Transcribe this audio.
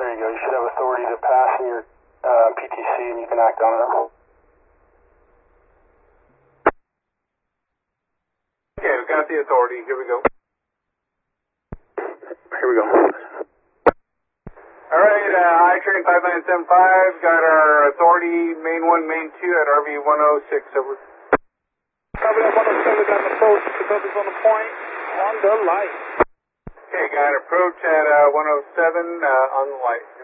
There you go. You should have authority to pass in your PTC and you can act on it. Okay, we got the authority. Here we go. Here we go. All right, I-Train 5975, got our authority, main 1, main 2 at RV 106, over. Copy that 107, got an approach, the cover's on the point, on the light. Okay, got approach at 107 on the light.